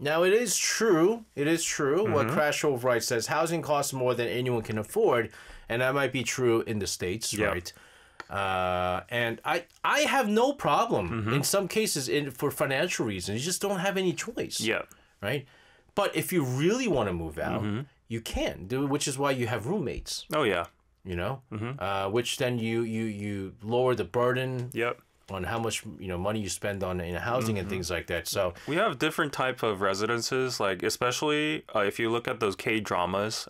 Now, it is true. It is true. What Crash Override says, housing costs more than anyone can afford, and that might be true in the States, right? And I have no problem in some cases for financial reasons. You just don't have any choice. Yeah. Right? But if you really want to move out, you can do, which is why you have roommates. Oh, yeah. You know, which then you lower the burden. Yep. On how much money you spend on housing and things like that. So we have different type of residences, like especially if you look at those K dramas,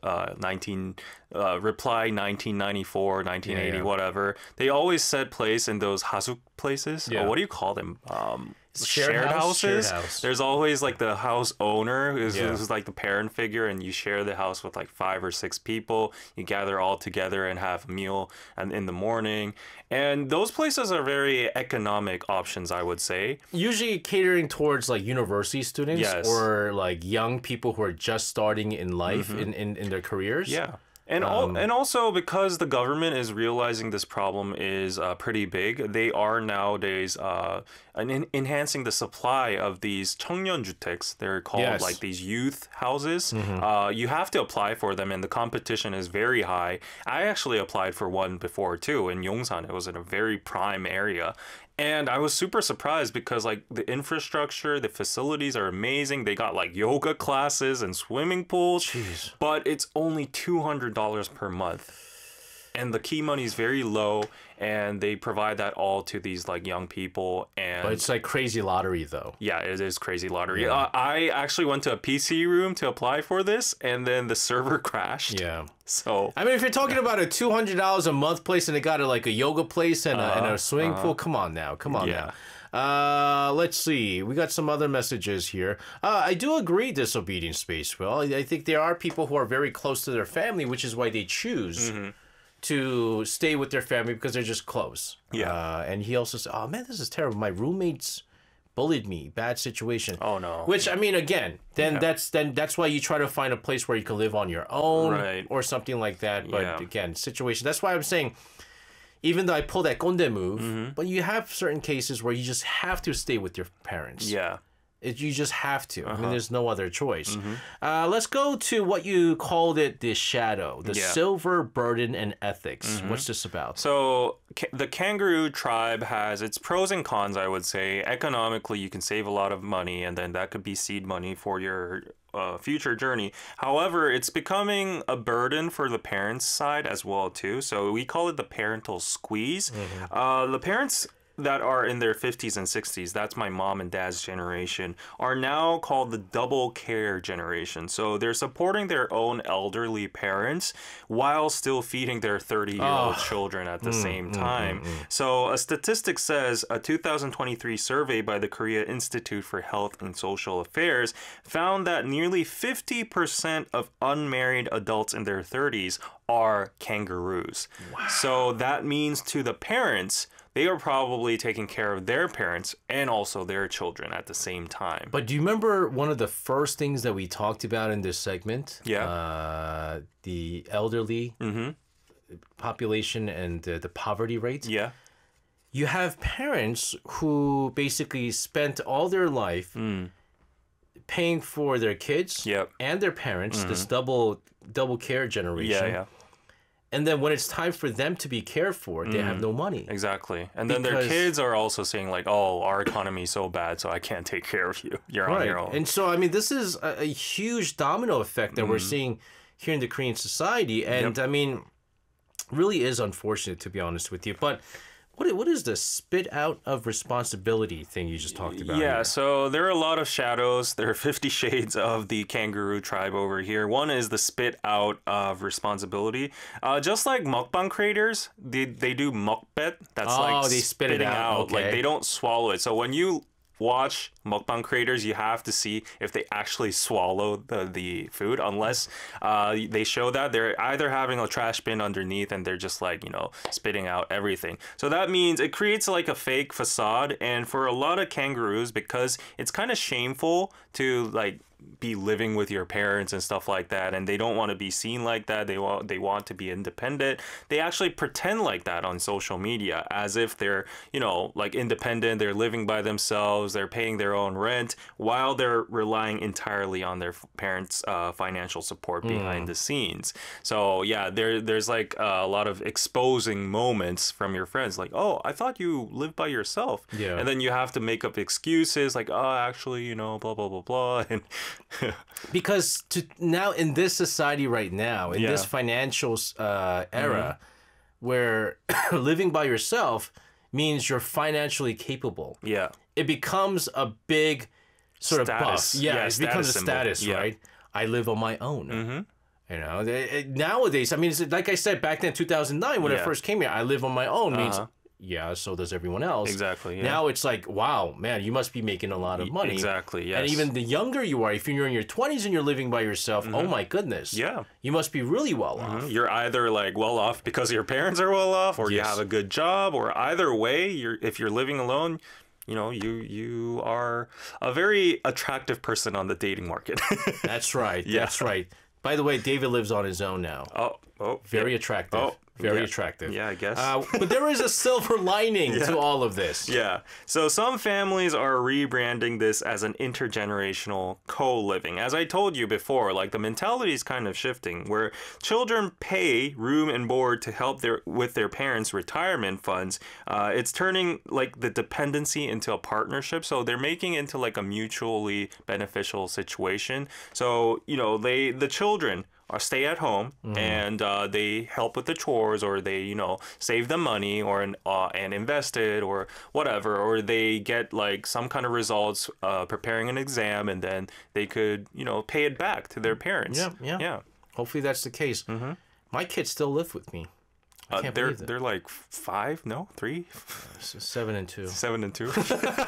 Reply 1994, 1980, whatever. They always set place in those hasuk places. Yeah. What do you call them? Shared houses. Shared house. There's always like the house owner who's like the parent figure, and you share the house with like 5 or 6 people. You gather all together and have a meal and in the morning. And those places are very economic options, I would say. Usually catering towards like university students Yes. or like young people who are just starting in life in their careers. Yeah. And also because the government is realizing this problem is pretty big, they are nowadays enhancing the supply of these 청년주택s. They're called like these youth houses. You have to apply for them, and the competition is very high. I actually applied for one before too in Yongsan. It was in a very prime area. And I was super surprised because like the infrastructure, the facilities are amazing. They got like yoga classes and swimming pools. Jeez. But it's only $200 per month. And the key money is very low, and they provide that all to these like young people. And But it's like crazy lottery though. yeah, it is crazy lottery. Yeah. I actually went to a PC room to apply for this, and then the server crashed. Yeah. So I mean, if you're talking about a $200 a month place and it got like a yoga place and a swimming pool, come on now. Let's see. We got some other messages here. I do agree disobedient space. Well, I think there are people who are very close to their family, which is why they choose to stay with their family because they're just close. Yeah. And he also said, oh man, this is terrible. My roommates bullied me. Bad situation. Oh no. Which, I mean, again, that's why you try to find a place where you can live on your own Right. or something like that. But Yeah. again, situation. That's why I'm saying, even though I pull that konde move, but you have certain cases where you just have to stay with your parents. Yeah. You just have to. I mean, there's no other choice. Let's go to what you called it, the shadow, the silver burden and ethics. What's this about? So the kangaroo tribe has its pros and cons, I would say. Economically, you can save a lot of money, and then that could be seed money for your future journey. However, it's becoming a burden for the parents' side as well too. So we call it the parental squeeze. The parents that are in their 50s and 60s, that's my mom and dad's generation, are now called the double care generation. So they're supporting their own elderly parents while still feeding their 30-year-old children at the same time. So a statistic says a 2023 survey by the Korea Institute for Health and Social Affairs found that nearly 50% of unmarried adults in their 30s are kangaroos. Wow. So that means to the parents, they are probably taking care of their parents and also their children at the same time. But do you remember one of the first things that we talked about in this segment? Yeah. The elderly population and the poverty rate. Yeah. You have parents who basically spent all their life paying for their kids and their parents, this double care generation. Yeah. And then when it's time for them to be cared for, they have no money. Exactly. And then their kids are also saying like, oh, our economy is so bad, so I can't take care of you. You're on your own. And so, I mean, this is a huge domino effect that we're seeing here in the Korean society. And I mean, really is unfortunate, to be honest with you. But what is the spit out of responsibility thing you just talked about? Yeah, here? so there are a lot of shadows. There are 50 shades of the kangaroo tribe over here. One is the spit out of responsibility. Just like mukbang creators, they do mukbet. That's like they spit it out. Okay. Like they don't swallow it. So when you watch mukbang creators, you have to see if they actually swallow the food, unless they show that they're either having a trash bin underneath and they're just like, spitting out everything. So that means it creates like a fake facade. And for a lot of kangaroos, because it's kind of shameful to like be living with your parents and stuff like that, and they don't want to be seen like that. They want to be independent. They actually pretend like that on social media, as if they're, you know, like independent, they're living by themselves, they're paying their own rent, while they're relying entirely on their parents' financial support behind the scenes. So yeah, there's like a lot of exposing moments from your friends, like, oh, I thought you lived by yourself. Yeah. And then you have to make up excuses like, oh, actually, you know, blah blah blah blah. And because now in this society right now, in this financial era, where living by yourself means you're financially capable. Yeah. It becomes a big sort Status. of buff. Yeah, it becomes a symbol. status, right? I live on my own. You know, nowadays, I mean, like I said, back then, 2009, when I first came here, I live on my own means, yeah, so does everyone else. Exactly. Yeah. Now it's like, wow, man, you must be making a lot of money. Exactly. Yes. And even the younger you are, if you're in your 20s and you're living by yourself, oh my goodness. Yeah. You must be really well off. You're either like well off because your parents are well off, or you have a good job, or either way, if you're living alone, you know, you are a very attractive person on the dating market. That's right. Yeah. That's right. By the way, David lives on his own now. Very attractive. Very attractive. Yeah, I guess. But there is a silver lining to all of this. Yeah. So some families are rebranding this as an intergenerational co-living. As I told you before, like the mentality is kind of shifting, where children pay room and board to help with their parents' retirement funds. It's turning like the dependency into a partnership. So they're making it into like a mutually beneficial situation. So, you know, the children stay at home and they help with the chores, or they, you know, save the money or and invest it or whatever, or they get like some kind of results preparing an exam, and then they could, you know, pay it back to their parents. Yeah. Hopefully that's the case. My kids still live with me. I can't believe it. They're like 5, no, 3, 7 and 2. 7 and 2. So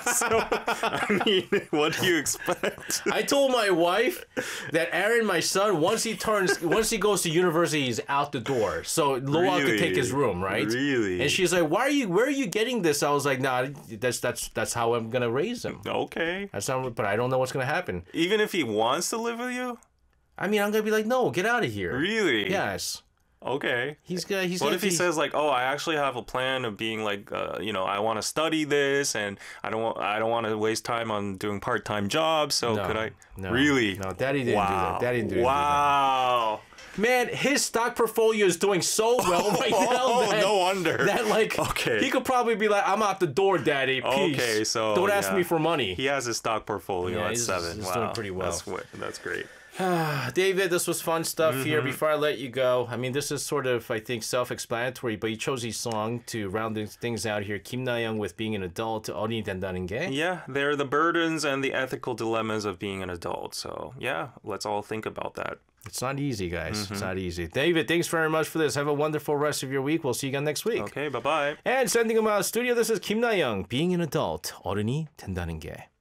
I mean, what do you expect? I told my wife that Aaron, my son, once he goes to university, he's out the door. So Luau could take his room, right? Really? And she's like, where are you getting this? I was like, nah, that's how I'm gonna raise him. Okay. But I don't know what's gonna happen. Even if he wants to live with you? I mean, I'm gonna be like, no, get out of here. Really? Yes. Okay. What if he says like, oh, I actually have a plan of being like, you know, I want to study this, and I don't want to waste time on doing part-time jobs. So could I? No, really? No, Daddy didn't do that. Daddy didn't do that. Wow. Man, his stock portfolio is doing so well right now. No wonder. That like, he could probably be like, I'm out the door, Daddy. Peace. Okay, so don't ask me for money. He has his stock portfolio at 7. He's doing pretty well. That's great. David, this was fun stuff here. Before I let you go, I mean, this is sort of, I think, self-explanatory, but you chose his song to round things out here. Kim Na-young with Being an Adult, 어른이 된다는 게. Yeah, they're the burdens and the ethical dilemmas of being an adult. So, yeah, let's all think about that. It's not easy, guys. It's not easy. David, thanks very much for this. Have a wonderful rest of your week. We'll see you again next week. Okay, bye-bye. And sending him out of the studio, this is Kim Na-young, Being an Adult, 어른이 된다는 게.